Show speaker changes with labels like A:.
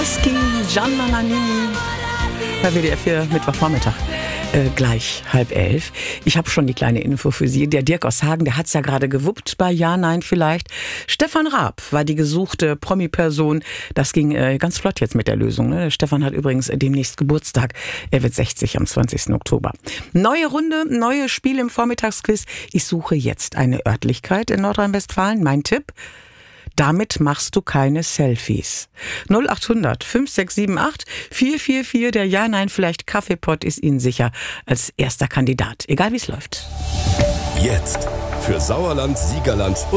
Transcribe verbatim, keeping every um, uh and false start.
A: Husky, Gianna Nannini bei W D F vier Mittwochvormittag. Äh, gleich halb elf. Ich habe schon die kleine Info für Sie. Der Dirk aus Hagen, der hat's ja gerade gewuppt bei Ja, Nein vielleicht. Stefan Raab war die gesuchte Promi-Person. Das ging äh, ganz flott jetzt mit der Lösung. Ne? Stefan hat übrigens demnächst Geburtstag. Er wird sechzig am zwanzigsten Oktober. Neue Runde, neue Spiel im Vormittagsquiz. Ich suche jetzt eine Örtlichkeit in Nordrhein-Westfalen. Mein Tipp: damit machst du keine Selfies. null acht hundert fünf sechs sieben acht vier vier vier. Der Ja, Nein, vielleicht Kaffeepott ist Ihnen sicher als erster Kandidat. Egal wie es läuft.
B: Jetzt für Sauerland, Siegerland